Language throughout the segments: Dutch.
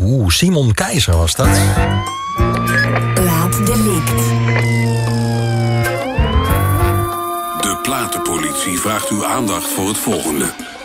Simon Keizer was dat. Plaatdelict. De platenpolitie vraagt uw aandacht voor het volgende.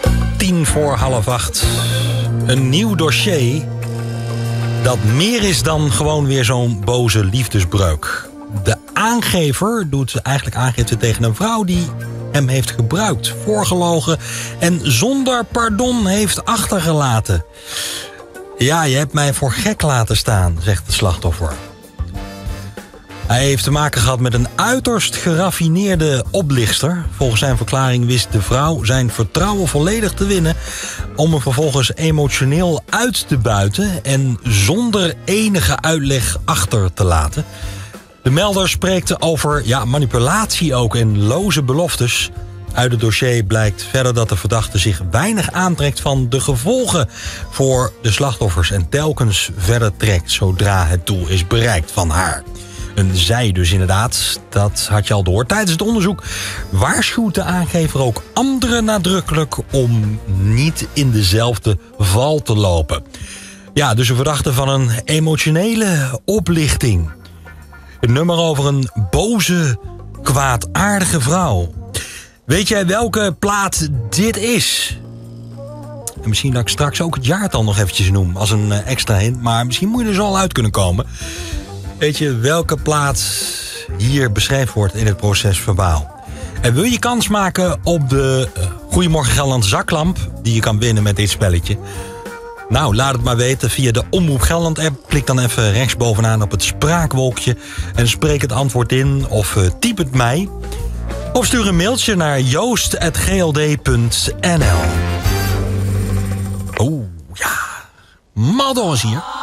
7:10. Een nieuw dossier dat meer is dan gewoon weer zo'n boze liefdesbreuk. De aangever doet eigenlijk aangifte tegen een vrouw die hem heeft gebruikt, voorgelogen en zonder pardon heeft achtergelaten. Ja, je hebt mij voor gek laten staan, zegt het slachtoffer. Hij heeft te maken gehad met een uiterst geraffineerde oplichter. Volgens zijn verklaring wist de vrouw zijn vertrouwen volledig te winnen om hem vervolgens emotioneel uit te buiten en zonder enige uitleg achter te laten. De melder spreekt over manipulatie ook en loze beloftes. Uit het dossier blijkt verder dat de verdachte zich weinig aantrekt van de gevolgen voor de slachtoffers en telkens verder trekt zodra het doel is bereikt van haar. Een zij dus inderdaad, dat had je al door. Tijdens het onderzoek waarschuwt de aangever ook anderen nadrukkelijk om niet in dezelfde val te lopen. Ja, dus een verdachte van een emotionele oplichting. Een nummer over een boze, kwaadaardige vrouw. Weet jij welke plaat dit is? En misschien dat ik straks ook het jaartal nog eventjes noem als een extra hint. Maar misschien moet je er zo al uit kunnen komen. Weet je welke plaat hier beschreven wordt in het proces verbaal? En wil je kans maken op de Goedemorgen Gelderland zaklamp die je kan winnen met dit spelletje? Nou, laat het maar weten via de Omroep Gelderland app. Klik dan even rechtsbovenaan op het spraakwolkje en spreek het antwoord in of typ het mij. Of stuur een mailtje naar joost@gld.nl. Oeh, ja. Madonna is hier.